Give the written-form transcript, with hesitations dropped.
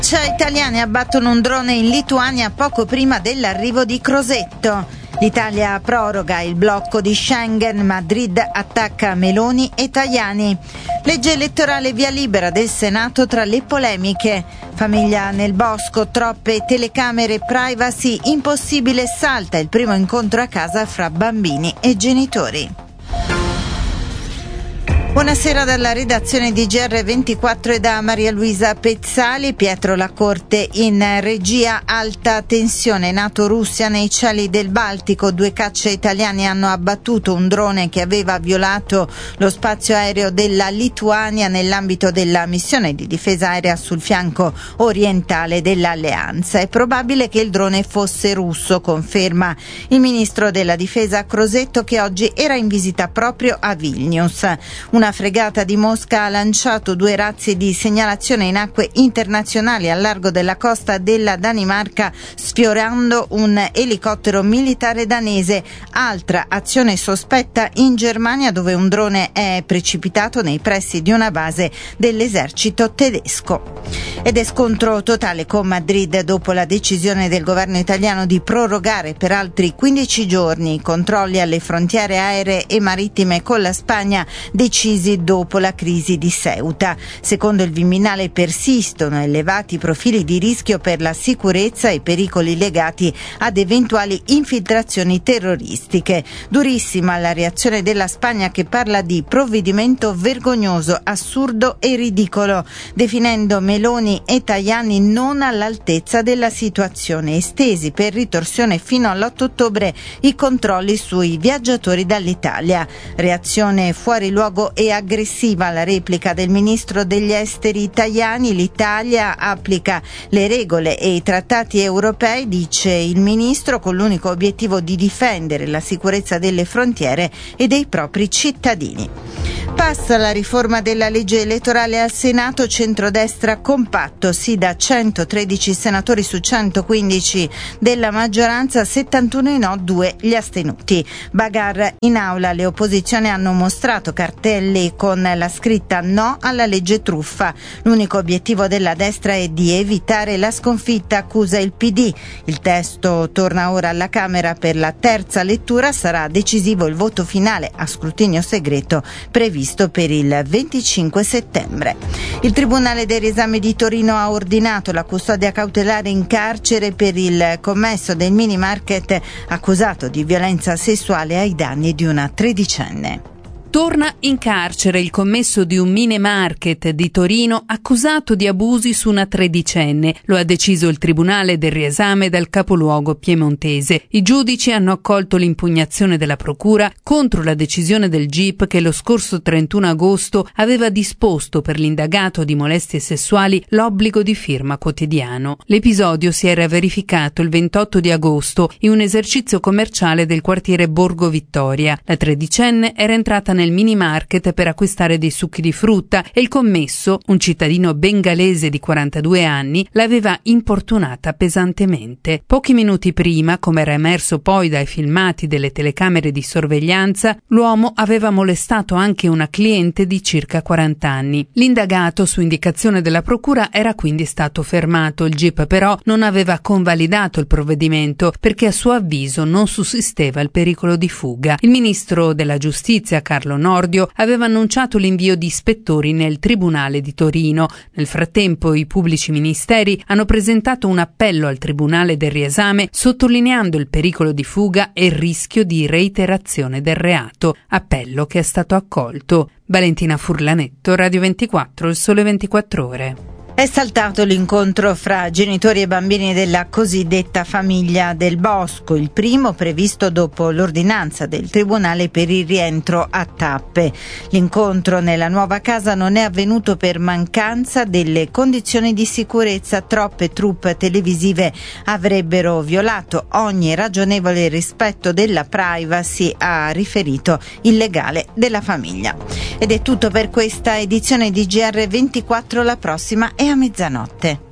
Italiani abbattono un drone in Lituania poco prima dell'arrivo di Crosetto. L'Italia proroga il blocco di Schengen, Madrid attacca Meloni e Tajani. Legge elettorale via libera del Senato tra le polemiche. Famiglia nel bosco, troppe telecamere, privacy, impossibile, salta il primo incontro a casa fra bambini e genitori. Buonasera dalla redazione di GR24 e da Maria Luisa Pezzali. Pietro Lacorte in regia. Alta tensione NATO-Russia nei cieli del Baltico. 2 cacce italiani hanno abbattuto un drone che aveva violato lo spazio aereo della Lituania nell'ambito della missione di difesa aerea sul fianco orientale dell'alleanza. È probabile che il drone fosse russo, conferma il ministro della difesa Crosetto, che oggi era in visita proprio a Vilnius. Una fregata di Mosca ha lanciato 2 razzi di segnalazione in acque internazionali al largo della costa della Danimarca, sfiorando un elicottero militare danese. Altra azione sospetta in Germania, dove un drone è precipitato nei pressi di una base dell'esercito tedesco. Ed è scontro totale con Madrid dopo la decisione del governo italiano di prorogare per altri 15 giorni i controlli alle frontiere aeree e marittime con la Spagna, decisi dopo la crisi di Ceuta. Secondo il Viminale persistono elevati profili di rischio per la sicurezza e pericoli legati ad eventuali infiltrazioni terroristiche. Durissima la reazione della Spagna, che parla di provvedimento vergognoso, assurdo e ridicolo, definendo Meloni e Tajani non all'altezza della situazione. Estesi per ritorsione fino all'8 ottobre i controlli sui viaggiatori dall'Italia. Reazione fuori luogo e aggressiva alla replica del ministro degli esteri Tajani. L'Italia applica le regole e i trattati europei, dice il ministro, con l'unico obiettivo di difendere la sicurezza delle frontiere e dei propri cittadini. Passa la riforma della legge elettorale al Senato, centrodestra compatto, sì da 113 senatori su 115 della maggioranza, 71 i no, 2 gli astenuti. Bagarre in aula, le opposizioni hanno mostrato cartelli con la scritta no alla legge truffa. L'unico obiettivo della destra è di evitare la sconfitta, accusa il PD. Il testo torna ora alla Camera per la terza lettura, sarà decisivo il voto finale a scrutinio segreto previsto per il 25 settembre. Il Tribunale dei Riesami di Torino ha ordinato la custodia cautelare in carcere per il commesso del mini market accusato di violenza sessuale ai danni di una tredicenne. Torna in carcere il commesso di un mini market di Torino accusato di abusi su una tredicenne. Lo ha deciso il Tribunale del Riesame dal capoluogo piemontese. I giudici hanno accolto l'impugnazione della procura contro la decisione del GIP che lo scorso 31 agosto aveva disposto per l'indagato di molestie sessuali l'obbligo di firma quotidiano. L'episodio si era verificato il 28 di agosto in un esercizio commerciale del quartiere Borgo Vittoria. La tredicenne era entrata nel mini market per acquistare dei succhi di frutta e il commesso, un cittadino bengalese di 42 anni, l'aveva importunata pesantemente. Pochi minuti prima, come era emerso poi dai filmati delle telecamere di sorveglianza, l'uomo aveva molestato anche una cliente di circa 40 anni. L'indagato, su indicazione della procura, era quindi stato fermato. Il GIP però non aveva convalidato il provvedimento perché a suo avviso non sussisteva il pericolo di fuga. Il ministro della giustizia, Carlo Nordio, aveva annunciato l'invio di ispettori nel Tribunale di Torino. Nel frattempo i pubblici ministeri hanno presentato un appello al Tribunale del Riesame sottolineando il pericolo di fuga e il rischio di reiterazione del reato, appello che è stato accolto. Valentina Furlanetto, Radio 24, Il Sole 24 Ore. È saltato l'incontro fra genitori e bambini della cosiddetta famiglia del bosco, il primo previsto dopo l'ordinanza del Tribunale per il rientro a tappe. L'incontro nella nuova casa non è avvenuto per mancanza delle condizioni di sicurezza. Troppe troupe televisive avrebbero violato ogni ragionevole rispetto della privacy, ha riferito il legale della famiglia. Ed è tutto per questa edizione di GR24, la prossima è a mezzanotte.